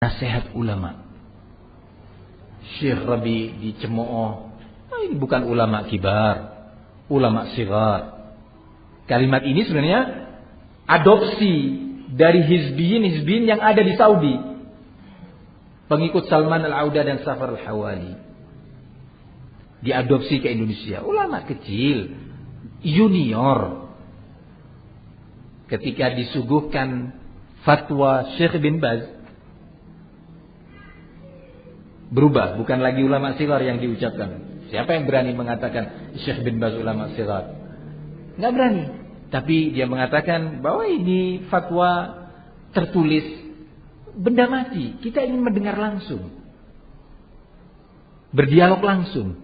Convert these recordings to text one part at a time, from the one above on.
nasihat ulama. Syekh Rabi dicemooh, ini bukan ulama kibar, ulama sigar. Kalimat ini sebenarnya adopsi dari hizbiyin yang ada di Saudi, pengikut Salman Al-Auda dan Safar Al-Hawali. Diadopsi ke Indonesia. Ulama kecil, junior. Ketika disuguhkan fatwa Syekh bin Baz, berubah. Bukan lagi ulama sigar yang diucapkan. Siapa yang berani mengatakan Syekh bin Baz ulama sigar? Nggak berani. Tapi dia mengatakan bahwa ini fatwa tertulis, benda mati. Kita ingin mendengar langsung, berdialog langsung.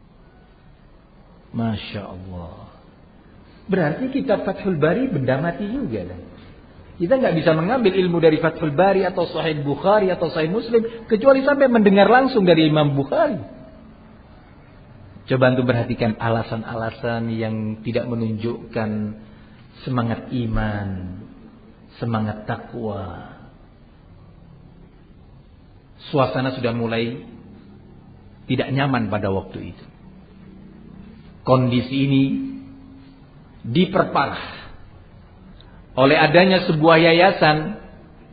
Masya Allah. Berarti kitab Fathul Bari benda mati juga kan? Kita nggak bisa mengambil ilmu dari Fathul Bari atau Sahih Bukhari atau Sahih Muslim kecuali sampai mendengar langsung dari Imam Bukhari. Coba untuk perhatikan alasan-alasan yang tidak menunjukkan semangat iman, semangat takwa. Suasana sudah mulai tidak nyaman pada waktu itu. Kondisi ini diperparah oleh adanya sebuah yayasan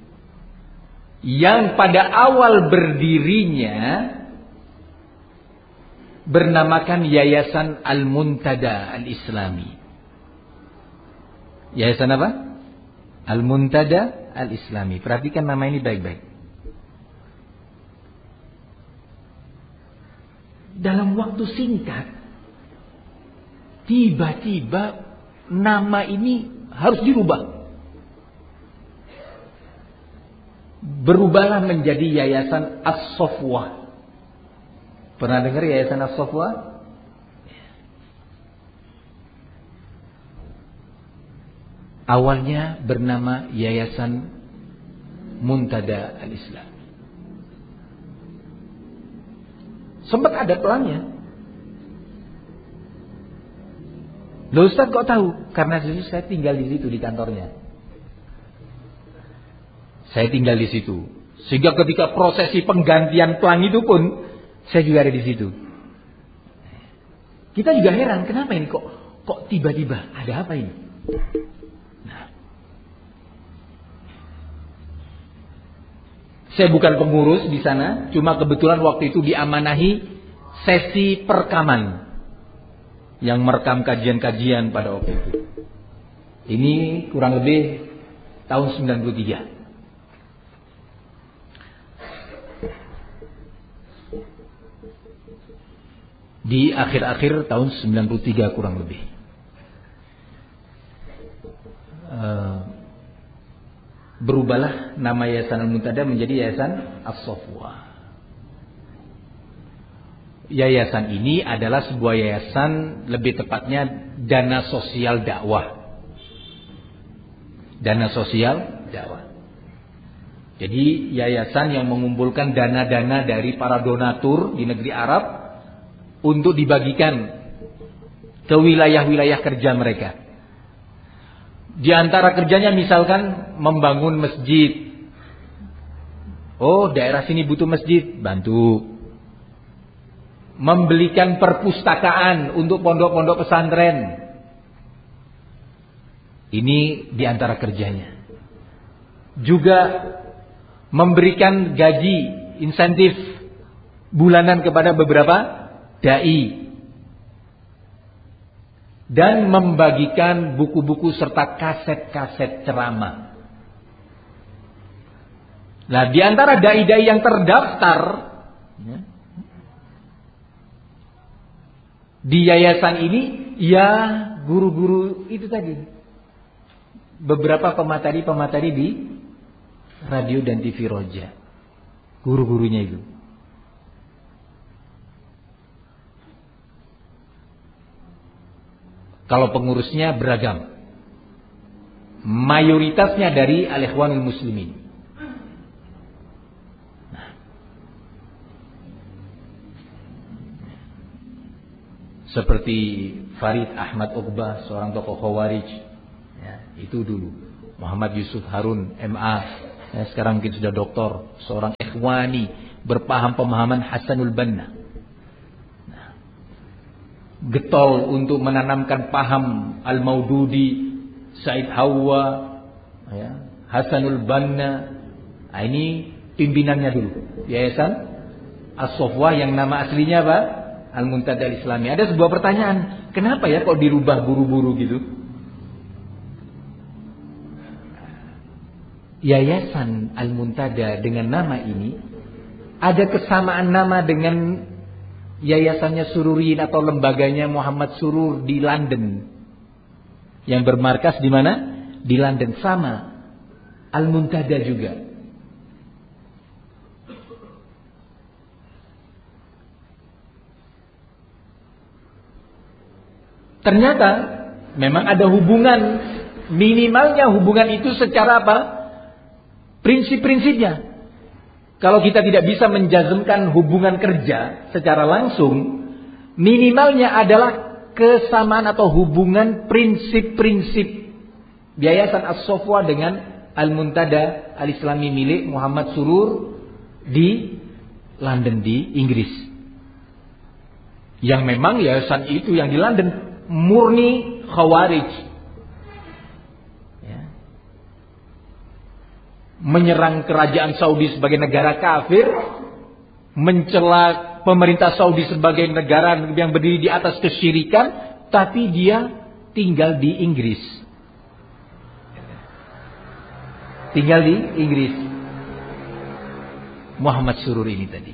yang pada awal berdirinya bernamakan Yayasan Al-Muntada Al-Islami. Yayasan apa? Al-Muntada Al-Islami. Perhatikan nama ini baik-baik. Dalam waktu singkat tiba-tiba nama ini harus dirubah. Berubahlah menjadi Yayasan As-Safwah. Pernah dengar Yayasan As-Safwah? Awalnya bernama Yayasan Muntada Al-Islam. Sempat ada pelannya. Loh Ustaz kok tahu? Karena dulu saya tinggal di situ di kantornya. Saya tinggal di situ. Sehingga ketika prosesi penggantian pelang itu pun saya juga ada di situ. Kita juga heran, kenapa ini kok tiba-tiba ada apa ini? Nah, saya bukan pengurus di sana, cuma kebetulan waktu itu diamanahi sesi perekaman yang merekam kajian-kajian pada waktu itu. Ini kurang lebih tahun 93. Di akhir-akhir tahun 93 kurang lebih. Berubahlah nama Yayasan Al-Muntada menjadi Yayasan As-Safwah. Yayasan ini adalah sebuah yayasan, lebih tepatnya dana sosial dakwah. Dana sosial dakwah. Jadi yayasan yang mengumpulkan dana-dana dari para donatur di negeri Arab untuk dibagikan ke wilayah-wilayah kerja mereka. Di antara kerjanya misalkan membangun masjid. Oh, daerah sini butuh masjid, bantu. Membelikan perpustakaan untuk pondok-pondok pesantren. Ini di antara kerjanya. Juga memberikan gaji, insentif bulanan kepada beberapa dai. Dan membagikan buku-buku serta kaset-kaset ceramah. Nah, di antara dai-dai yang terdaftar di yayasan ini, ya guru-guru itu tadi. Beberapa pemateri-pemateri di radio dan TV Roja. Guru-gurunya itu. Kalau pengurusnya beragam. Mayoritasnya dari Al-Ikhwanul Muslimin. Seperti Farid Ahmad Uqbah, seorang tokoh Khawarij, ya, itu dulu. Muhammad Yusuf Harun, MA, Ya, sekarang mungkin sudah doktor, seorang ikhwani, berpaham pemahaman Hasanul Banna. Nah, getol untuk menanamkan paham Al-Maududi, Said Hawa, ya, Hasanul Banna. Nah, ini pimpinannya dulu, Yayasan As-Sofwa yang nama aslinya apa? Al-Muntada Al-Islami. Ada sebuah pertanyaan, kenapa ya kok dirubah buru-buru gitu? Yayasan Al-Muntada dengan nama ini ada kesamaan nama dengan yayasannya Sururiyin atau lembaganya Muhammad Surur di London, yang bermarkas di mana? Di London. Sama, Al-Muntada juga. Ternyata memang ada hubungan, minimalnya hubungan itu secara apa? Prinsip-prinsipnya. Kalau kita tidak bisa menjazmkan hubungan kerja secara langsung, minimalnya adalah kesamaan atau hubungan prinsip-prinsip Yayasan As-Sofwa dengan Al-Muntada Al-Islami milik Muhammad Surur di London, di Inggris. Yang memang yayasan itu yang di London murni Khawarij. Menyerang kerajaan Saudi sebagai negara kafir, mencela pemerintah Saudi sebagai negara yang berdiri di atas kesyirikan, tapi dia tinggal di Inggris. Tinggal di Inggris. Muhammad Surur ini tadi.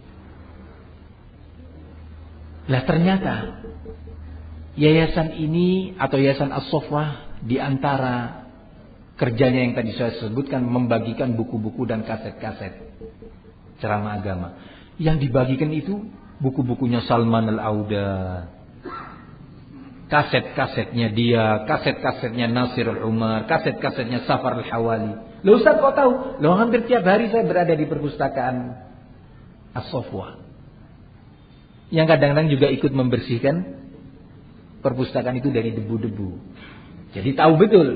Lah ternyata yayasan ini atau Yayasan As-Sofwa di antara kerjanya yang tadi saya sebutkan membagikan buku-buku dan kaset-kaset ceramah agama. Yang dibagikan itu buku-bukunya Salman Al-Auda, kaset-kasetnya dia, kaset-kasetnya Nasir Al-Umar, kaset-kasetnya Safar Al-Hawali. Loh Ustaz kok tahu? Loh hampir tiap hari saya berada di perpustakaan As-Sofwa, yang kadang-kadang juga ikut membersihkan perpustakaan itu dari debu-debu. Jadi tahu betul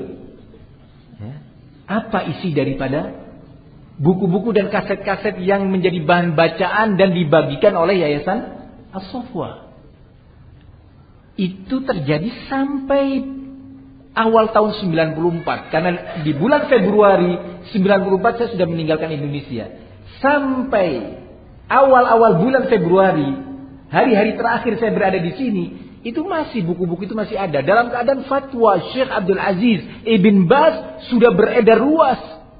apa isi daripada buku-buku dan kaset-kaset yang menjadi bahan bacaan dan dibagikan oleh Yayasan As-Sofwa. Itu terjadi sampai awal tahun 94. Karena di bulan Februari 94 saya sudah meninggalkan Indonesia. Sampai awal-awal bulan Februari, hari-hari terakhir saya berada di sini, itu masih buku-buku itu masih ada. Dalam keadaan fatwa Syekh Abdul Aziz Ibn Baz sudah beredar luas.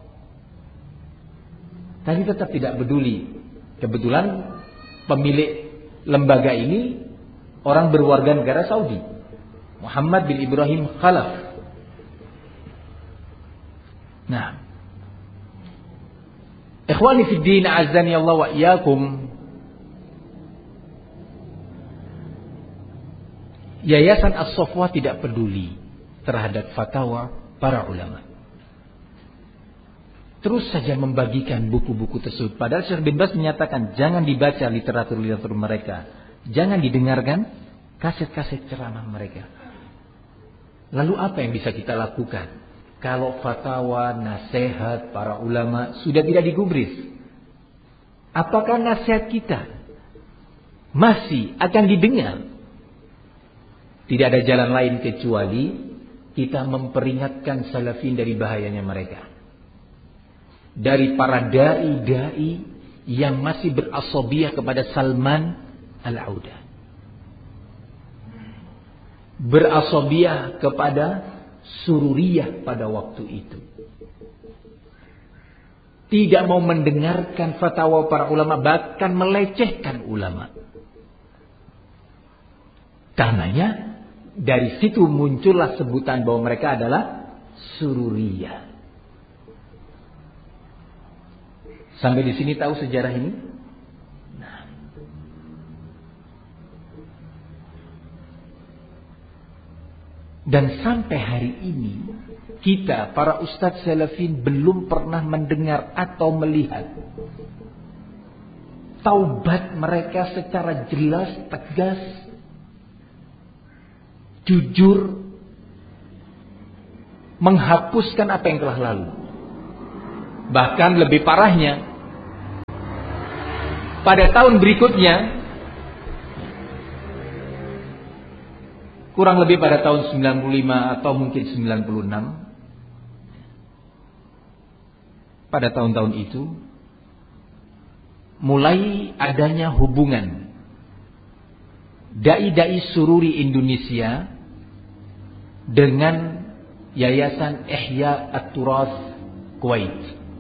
Tapi tetap tidak peduli. Kebetulan pemilik lembaga ini orang berwarga negara Saudi, Muhammad bin Ibrahim Khalaf. Nah, ikhwani fid din, azani Allah wa iyyakum. Yayasan As-Sofwa tidak peduli terhadap fatwa para ulama. Terus saja membagikan buku-buku tersebut. Padahal Syekh bin Baz menyatakan jangan dibaca literatur-literatur mereka, jangan didengarkan kaset-kaset ceramah mereka. Lalu apa yang bisa kita lakukan kalau fatwa, nasihat para ulama sudah tidak digubris? Apakah nasihat kita masih akan didengar? Tidak ada jalan lain kecuali kita memperingatkan salafin dari bahayanya mereka. Dari para da'i-da'i yang masih berasobiyah kepada Salman Al-Auda. Berasobiyah kepada Sururiyah pada waktu itu. Tidak mau mendengarkan fatwa para ulama, bahkan melecehkan ulama. Karenanya dari situ muncullah sebutan bahwa mereka adalah Sururiyah. Sampai di sini tahu sejarah ini? Nah. Dan sampai hari ini kita para ustadz salafin belum pernah mendengar atau melihat taubat mereka secara jelas, tegas, jujur, menghapuskan apa yang telah lalu. Bahkan lebih parahnya, pada tahun berikutnya, kurang lebih pada tahun 95 atau mungkin 96, pada tahun-tahun itu mulai adanya hubungan dai-dai sururi Indonesia dengan Yayasan Ihya At-Turath Kuwait.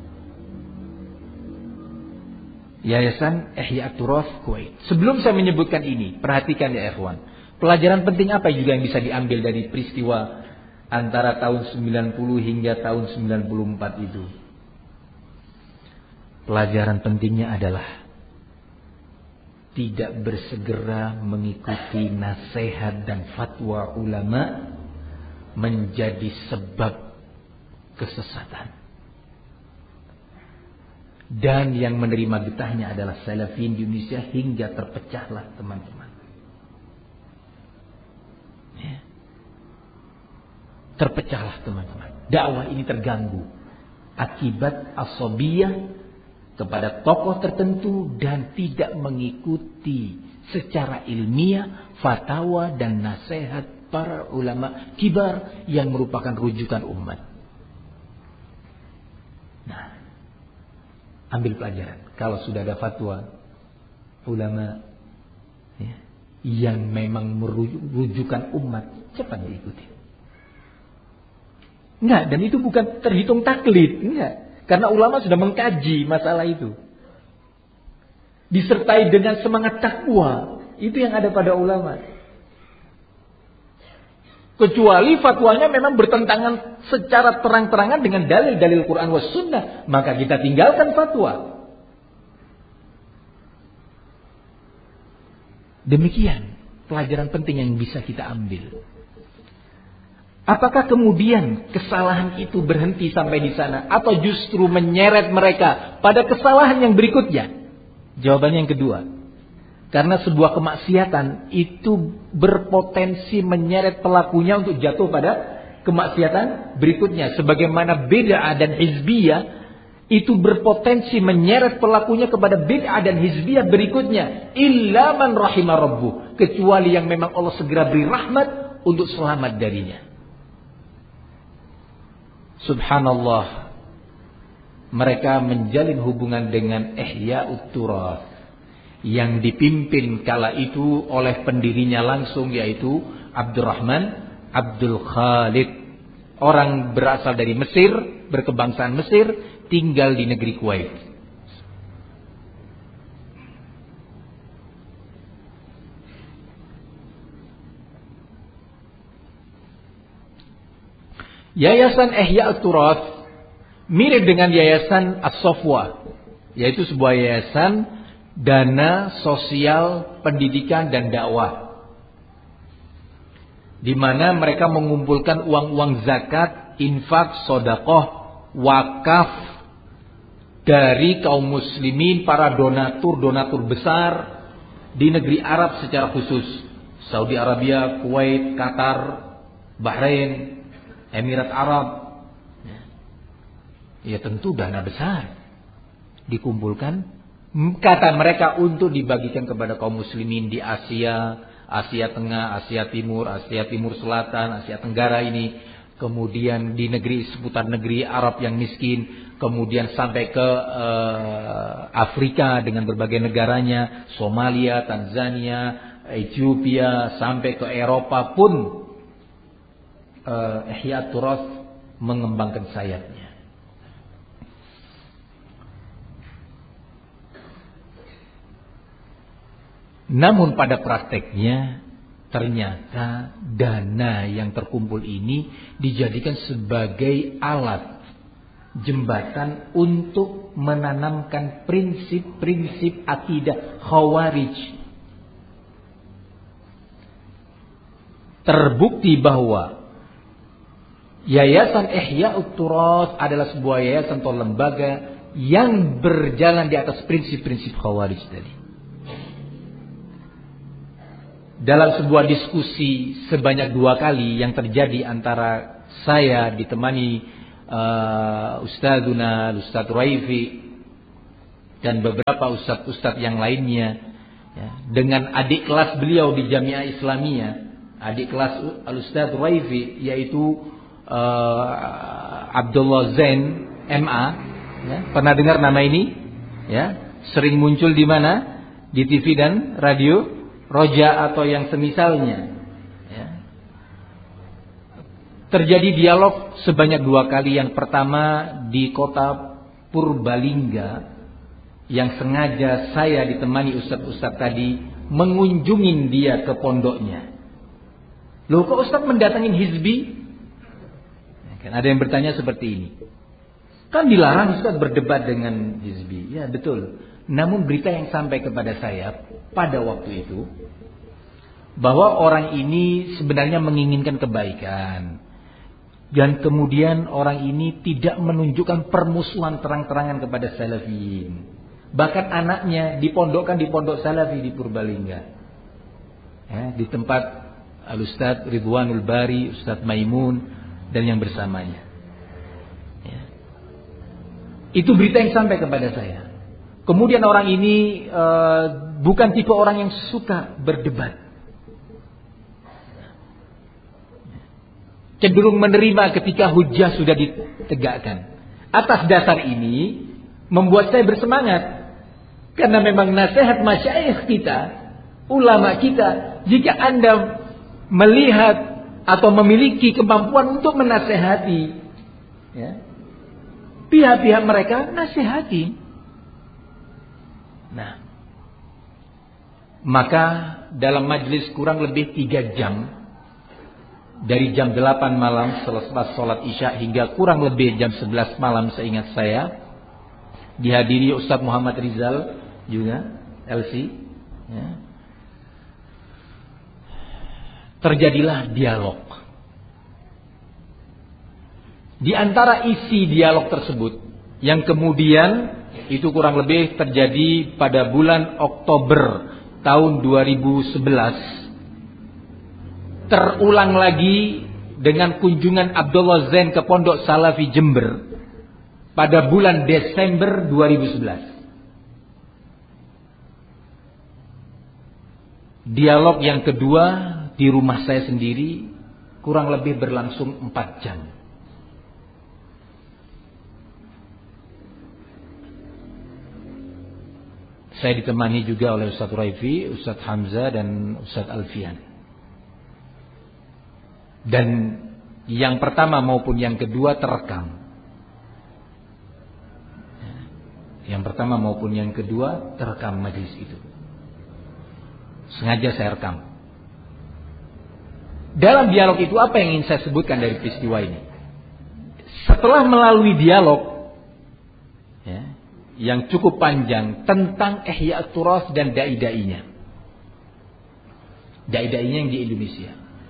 Yayasan Ihya At-Turath Kuwait. Sebelum saya menyebutkan ini, perhatikan ya ikhwan. Pelajaran penting apa juga yang bisa diambil dari peristiwa antara tahun 90 hingga tahun 94 itu? Pelajaran pentingnya adalah tidak bersegera mengikuti nasihat dan fatwa ulama menjadi sebab kesesatan. Dan yang menerima getahnya adalah Salafi Indonesia hingga terpecahlah teman-teman. Ya. Terpecahlah teman-teman. Dakwah ini terganggu akibat asabiyah kepada tokoh tertentu dan tidak mengikuti secara ilmiah fatwa dan nasihat para ulama kibar yang merupakan rujukan umat. Nah, ambil pelajaran. Kalau sudah ada fatwa ulama ya, yang memang merujukan umat, cepat diikuti. Enggak, dan itu bukan terhitung taklid, enggak. Karena ulama sudah mengkaji masalah itu. Disertai dengan semangat takwa. Itu yang ada pada ulama. Kecuali fatwanya memang bertentangan secara terang-terangan dengan dalil-dalil Quran was sunnah. Maka kita tinggalkan fatwa. Demikian pelajaran penting yang bisa kita ambil. Apakah kemudian kesalahan itu berhenti sampai di sana? Atau justru menyeret mereka pada kesalahan yang berikutnya? Jawabannya yang kedua. Karena sebuah kemaksiatan itu berpotensi menyeret pelakunya untuk jatuh pada kemaksiatan berikutnya. Sebagaimana bid'ah dan hizbiyah itu berpotensi menyeret pelakunya kepada bid'ah dan hizbiyah berikutnya. Illa man rahimah rabbuh. Kecuali yang memang Allah segera beri rahmat untuk selamat darinya. Subhanallah, mereka menjalin hubungan dengan Ihya At-Turath yang dipimpin kala itu oleh pendirinya langsung, yaitu Abdurrahman Abdul Khalid, orang berasal dari Mesir, berkebangsaan Mesir, tinggal di negeri Kuwait. Yayasan Ihya At-Turath mirip dengan Yayasan As-Safwa, yaitu sebuah yayasan dana sosial pendidikan dan dakwah, di mana mereka mengumpulkan uang-uang zakat, infak, sedekah, wakaf dari kaum muslimin, para donatur besar di negeri Arab secara khusus, Saudi Arabia, Kuwait, Qatar, Bahrain, Emirat Arab. Ya tentu dana besar dikumpulkan, kata mereka, untuk dibagikan kepada kaum muslimin di Asia, Asia Tengah, Asia Timur, Asia Timur Selatan, Asia Tenggara ini, kemudian di negeri seputar negeri Arab yang miskin, kemudian sampai ke Afrika dengan berbagai negaranya, Somalia, Tanzania, Ethiopia, sampai ke Eropa pun Ihya At-Turath mengembangkan sayapnya. Namun pada prakteknya ternyata dana yang terkumpul ini dijadikan sebagai alat jembatan untuk menanamkan prinsip-prinsip akidah Khawarij. Terbukti bahwa Yayasan Ihya At-Turath adalah sebuah yayasan atau lembaga yang berjalan di atas prinsip-prinsip Khawarij tadi. Dalam sebuah diskusi sebanyak 2 kali yang terjadi antara saya ditemani Ustadzuna Ustadz Raifi dan beberapa ustadz-ustadz yang lainnya, ya, dengan adik kelas beliau di Jamiah Islamiyah, adik kelas Al-Ustadz Raifi, yaitu Abdullah Zain MA, ya, pernah dengar nama ini? Ya, sering muncul di mana? Di TV dan radio Roja atau yang semisalnya. Ya. Terjadi dialog sebanyak 2 kali. Yang pertama di kota Purbalingga, yang sengaja saya ditemani ustadz-ustadz tadi mengunjungin dia ke pondoknya. Loh, kok ustadz mendatangin hizbi? Kan ada yang bertanya seperti ini. Kan dilarang ustadz berdebat dengan hizbi. Ya betul. Namun berita yang sampai kepada saya pada waktu itu, bahwa orang ini sebenarnya menginginkan kebaikan. Dan kemudian orang ini tidak menunjukkan permusuhan terang-terangan kepada salafiyin. Bahkan anaknya dipondokkan di pondok salafi di Purbalingga, ya, di tempat Al-Ustadz Ridwanul Bari, Ustadz Maimun dan yang bersamanya, ya. Itu berita yang sampai kepada saya. Kemudian orang ini bukan tipe orang yang suka berdebat, cenderung menerima ketika hujjah sudah ditegakkan. Atas dasar ini membuat saya bersemangat. Karena memang nasihat masyayikh kita, ulama kita, jika Anda melihat atau memiliki kemampuan untuk menasehati, ya, pihak-pihak mereka, nasihati. Nah, maka dalam majlis kurang lebih 3 jam, dari jam 8 malam selepas sholat isya hingga kurang lebih jam 11 malam seingat saya, dihadiri Ustadz Muhammad Rizal juga, LC, ya. Terjadilah dialog. Di antara isi dialog tersebut, yang kemudian itu kurang lebih terjadi pada bulan Oktober tahun 2011, terulang lagi dengan kunjungan Abdullah Zain ke Pondok Salafi Jember pada bulan Desember 2011. Dialog yang kedua di rumah saya sendiri kurang lebih berlangsung 4 jam. Saya ditemani juga oleh Ustadz Raifi, Ustadz Hamzah dan Ustadz Alfian. Dan yang pertama maupun yang kedua terekam. Yang pertama maupun yang kedua terekam majelis itu. Sengaja saya rekam. Dalam dialog itu apa yang ingin saya sebutkan dari peristiwa ini? Setelah melalui dialog, ya, yang cukup panjang tentang Ihya Turas dan dai-dainya. Dai-dainya yang di Indonesia.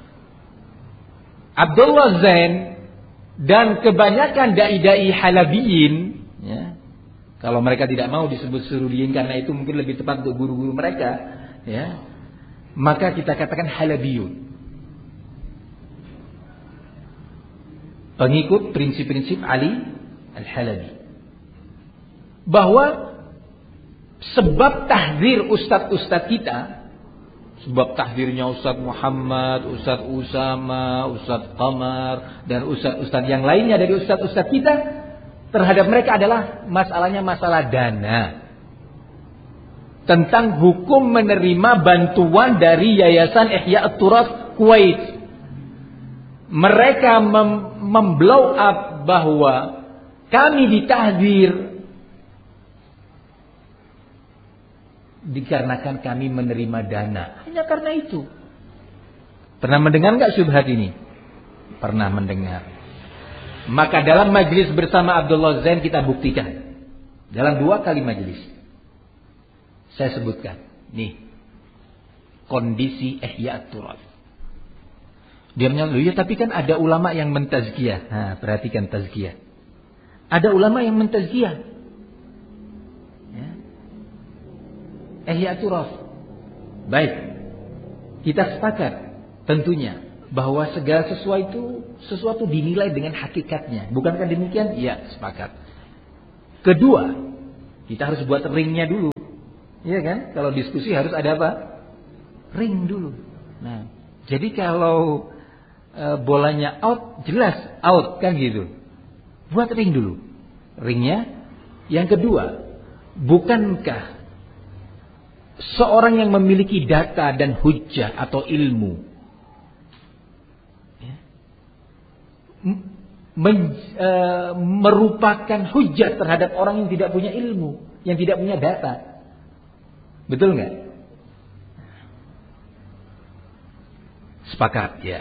Abdullah Zain dan kebanyakan dai-dai Halabiyin, ya, kalau mereka tidak mau disebut Suruliyin karena itu mungkin lebih tepat untuk guru-guru mereka, ya, maka kita katakan Halabiyun. Pengikut prinsip-prinsip Ali Al-Halabi. Bahwa sebab tahdzir ustadz-ustadz kita, sebab tahdzirnya Ustadz Muhammad, Ustadz Usama, Ustadz Qamar, dan ustadz-ustadz yang lainnya dari ustadz-ustadz kita terhadap mereka adalah masalahnya masalah dana. Tentang hukum menerima bantuan dari Yayasan Ihya Turas Kuwait. Mereka memblow up bahwa kami ditahdzir dikarenakan kami menerima dana. Hanya karena itu. Pernah mendengar nggak syubhat ini? Pernah mendengar. Maka dalam majelis bersama Abdullah Zain kita buktikan. Dalam 2 kali majelis. Saya sebutkan. Nih. Kondisi Ihya Turas. Dia menyatakan, ya tapi kan ada ulama yang mentazkiyah. Nah, perhatikan tazkiyah. Ada ulama yang mentazkiyah. Ya. Ihya Turas. Baik. Kita sepakat tentunya bahwa segala sesuatu dinilai dengan hakikatnya. Bukankah demikian? Iya, sepakat. Kedua, kita harus buat ringnya dulu. Iya kan? Kalau diskusi harus ada apa? Ring dulu. Nah, jadi kalau bolanya out, jelas out kan gitu. Buat ring dulu. Ringnya. Yang kedua, bukankah seorang yang memiliki data dan hujjah atau ilmu merupakan hujjah terhadap orang yang tidak punya ilmu, yang tidak punya data? Betul nggak? Sepakat ya.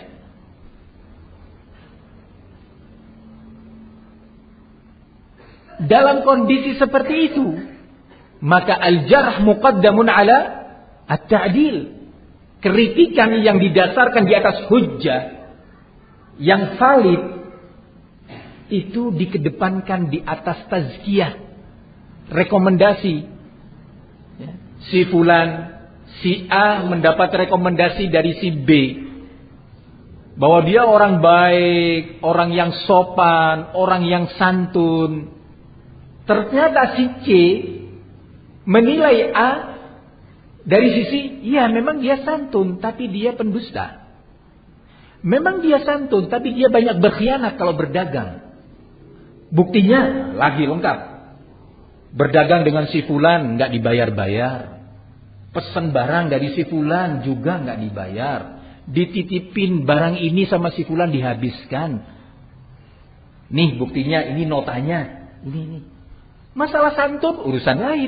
Dalam kondisi seperti itu, maka al-jarh muqaddamun ala at-ta'dil. Kritikan yang didasarkan di atas hujjah yang valid itu dikedepankan di atas tazkiyah, rekomendasi. Si fulan, si A mendapat rekomendasi dari si B bahwa dia orang baik, orang yang sopan, orang yang santun. Ternyata si C menilai A dari sisi, ya memang dia santun, tapi dia pendusta. Memang dia santun, tapi dia banyak berkhianat kalau berdagang. Buktinya lagi lengkap. Berdagang dengan si fulan nggak dibayar-bayar. Pesan barang dari si fulan juga nggak dibayar. Dititipin barang ini sama si fulan dihabiskan. Nih buktinya, ini notanya. Ini. Masalah santun urusan lain.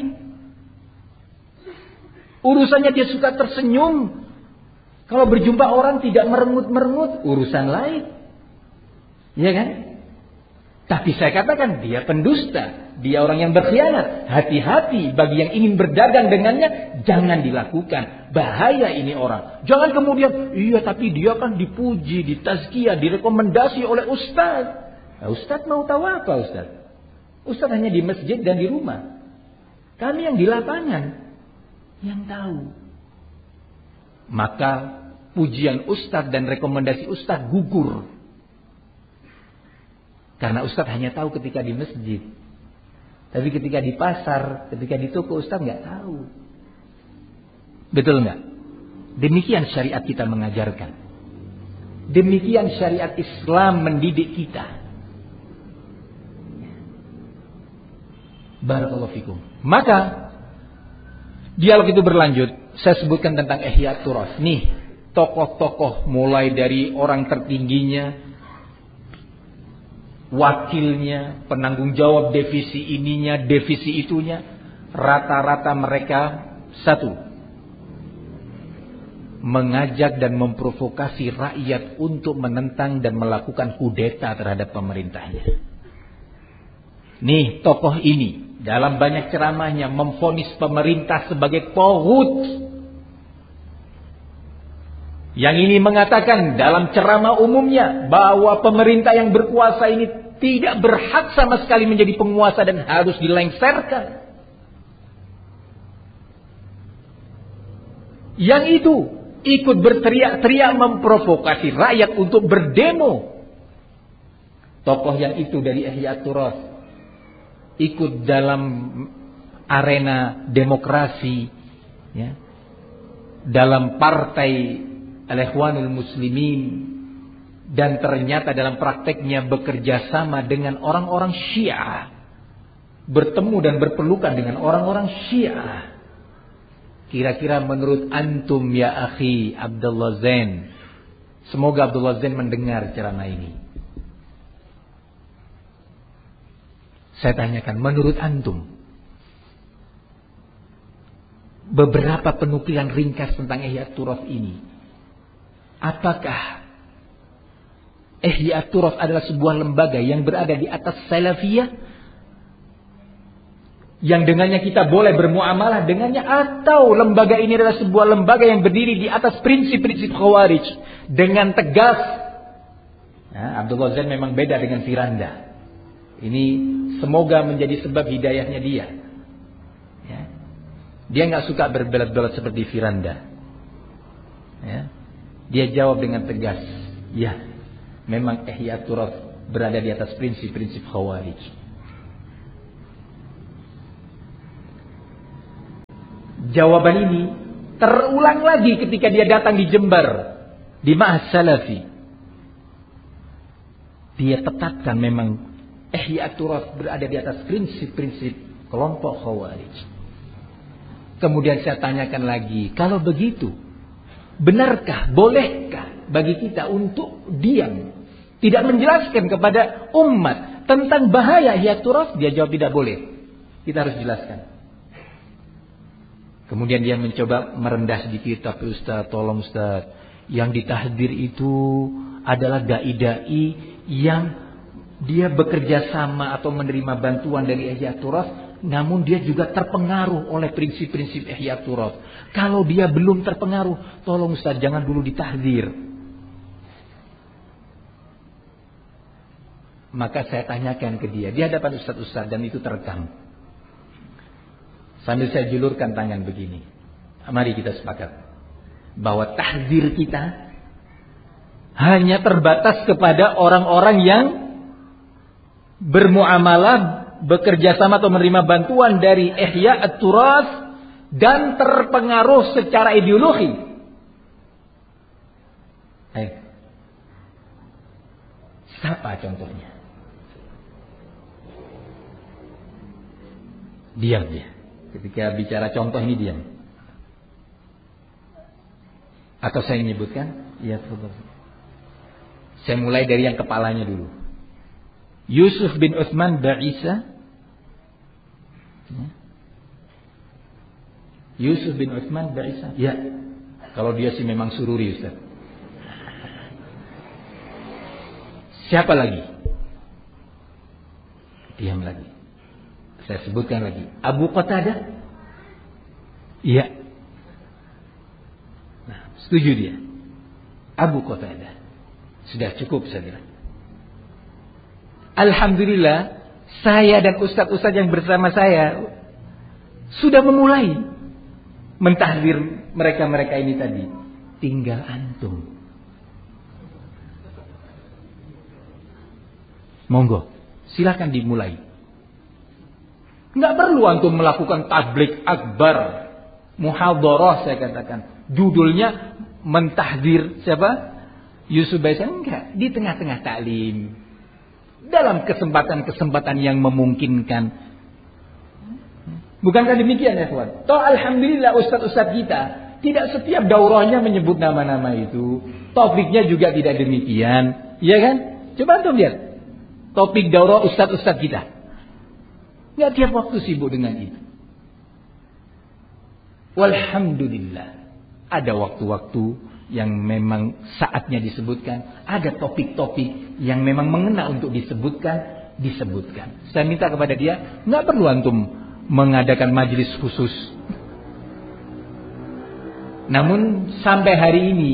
Urusannya dia suka tersenyum. Kalau berjumpa orang tidak merengut-merengut, urusan lain. Iya kan? Tapi saya katakan dia pendusta, dia orang yang berkhianat. Hati-hati bagi yang ingin berdagang dengannya, jangan dilakukan. Bahaya ini orang. Jangan kemudian, iya tapi dia kan dipuji, ditazkiyah, direkomendasi oleh ustaz. Nah, ustaz mau tahu apa ustaz? Ustaz hanya di masjid dan di rumah. Kami yang di lapangan yang tahu. Maka pujian ustaz dan rekomendasi ustaz gugur. Karena ustaz hanya tahu ketika di masjid. Tapi ketika di pasar, ketika di toko, ustaz nggak tahu. Betul nggak? Demikian syariat kita mengajarkan. Demikian syariat Islam mendidik kita. Barakallahu fikum. Maka dialog itu berlanjut. Saya sebutkan tentang Ihya Turas. Nih, tokoh-tokoh mulai dari orang tertingginya, wakilnya, penanggung jawab divisi ininya, divisi itunya, rata-rata mereka satu, mengajak dan memprovokasi rakyat untuk menentang dan melakukan kudeta terhadap pemerintahnya. Nih, tokoh ini dalam banyak ceramahnya memvonis pemerintah sebagai taghut. Yang ini mengatakan dalam ceramah umumnya bahwa pemerintah yang berkuasa ini tidak berhak sama sekali menjadi penguasa dan harus dilengserkan. Yang itu ikut berteriak-teriak memprovokasi rakyat untuk berdemo. Tokoh yang itu dari Ihya Turas ikut dalam arena demokrasi, ya, dalam partai Al-Ikhwanul Muslimin, dan ternyata dalam prakteknya bekerja sama dengan orang-orang Syiah, bertemu dan berpelukan dengan orang-orang Syiah. Kira-kira menurut antum ya akhi Abdullah Zain, semoga Abdullah Zain mendengar ceramah ini. Saya tanyakan, menurut antum, beberapa penukilan ringkas tentang Ihya Turas ini, apakah Ihya Turas adalah sebuah lembaga yang berada di atas salafiyah, yang dengannya kita boleh bermuamalah dengannya, atau lembaga ini adalah sebuah lembaga yang berdiri di atas prinsip-prinsip Khawarij dengan tegas? Nah, Abdullah Zain memang beda dengan Firanda. Ini semoga menjadi sebab hidayahnya dia. Ya. Dia nggak suka berbelat-belat seperti Firanda. Ya. Dia jawab dengan tegas. Ya, memang Ihya Turaf berada di atas prinsip-prinsip Khawarij. Jawaban ini terulang lagi ketika dia datang di Jember, di Ma'had Salafi. Dia tetapkan memang Ihya Turaf berada di atas prinsip-prinsip kelompok Khawarij. Kemudian saya tanyakan lagi, kalau begitu, benarkah, bolehkah bagi kita untuk diam, tidak menjelaskan kepada umat tentang bahaya Ihya Turaf? Dia jawab tidak boleh. Kita harus jelaskan. Kemudian dia mencoba merendah sedikit, tapi Ustaz, tolong Ustaz, yang ditahdir itu adalah dai-dai yang dia bekerja sama atau menerima bantuan dari Ihya Turaf, namun dia juga terpengaruh oleh prinsip-prinsip Ihya Turaf. Kalau dia belum terpengaruh, tolong Ustaz, jangan dulu ditahdir. Maka saya tanyakan ke dia, di hadapan Ustaz-Ustaz, dan itu terekam. Sambil saya julurkan tangan begini. Mari kita sepakat bahwa tahdzir kita hanya terbatas kepada orang-orang yang bermuamalah, bekerja sama atau menerima bantuan dari Ihya Turaf dan terpengaruh secara ideologi. Siapa contohnya? Diam dia. Ketika bicara contoh ini diam. Atau saya menyebutkan? Iya, betul. Saya mulai dari yang kepalanya dulu. Yusuf bin Utsman Ba'isa. Yusuf bin Utsman Ba'isa. Ya. Kalau dia sih memang sururi, Ustaz. Siapa lagi? Diam lagi. Saya sebutkan lagi. Abu Qatadah? Iya. Nah, setuju dia. Abu Qatadah. Sudah cukup saya kira. Alhamdulillah, saya dan ustaz-ustaz yang bersama saya sudah memulai mentahdir mereka-mereka ini tadi. Tinggal antum. Monggo, silakan dimulai. Nggak perlu antum melakukan tabligh akbar, muhadharah saya katakan. Judulnya mentahdir siapa? Yusuf Ba'isa. Enggak, di tengah-tengah taklim. Dalam kesempatan-kesempatan yang memungkinkan. Bukankah demikian ya kawan? Toh alhamdulillah ustaz-ustaz kita tidak setiap daurahnya menyebut nama-nama itu. Topiknya juga tidak demikian. Iya kan? Coba antum lihat. Topik daurah ustaz-ustaz kita. Nggak tiap waktu sibuk dengan itu. Walhamdulillah. Ada waktu-waktu yang memang saatnya disebutkan. Ada topik-topik yang memang mengena untuk disebutkan. Saya minta kepada dia, nggak perlu antum mengadakan majelis khusus. Namun sampai hari ini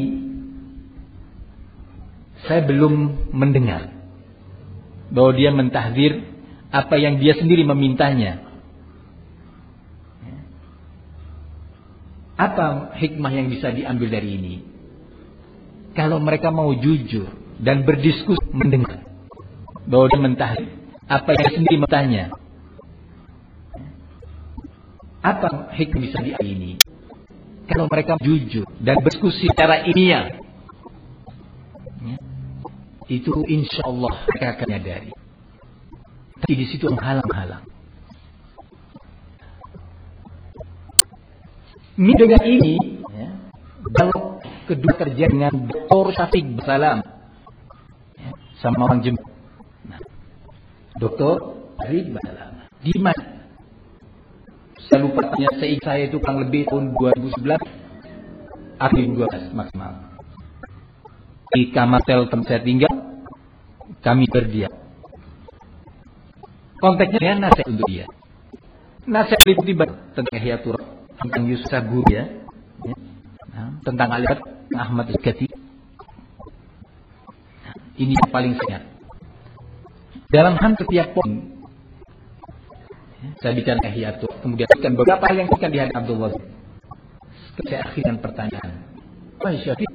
saya belum mendengar bahwa dia mentahdir apa yang dia sendiri memintanya. Apa hikmah yang bisa diambil dari ini? Kalau mereka mau jujur dan berdiskusi mendengar bahwa dia mentahdir apa yang dia sendiri memintanya. Apa hikmah bisa diambil ini? Kalau mereka jujur dan berdiskusi secara ilmiah, itu insya Allah mereka akan menyadari. Tapi di situ menghalang-halang. Dengan ini, kalau kedua kerja dengan Dr. Syafiq Basalam, sama orang Jember. Nah, Dr. Syafiq Basalam, di mana? Saya lupa, saya itu kurang lebih tahun 2011, akhir 2012 maksimal. Di Kamatel tempat saya tinggal, kami berdiam. Konteksnya dengan nasihat untuk dia. Nasihat itu tentang Ihya Turaf, tentang Yusuf Guru ya. Tentang Aliat Ahmad Al-Kati. Ini yang paling singkat. Dalam hampir setiap poin saya bicara Ihya Turaf, kemudian beberapa yang akan dihadap Abdullah. Saya akhirkan pertanyaan. Wahai Syafiq,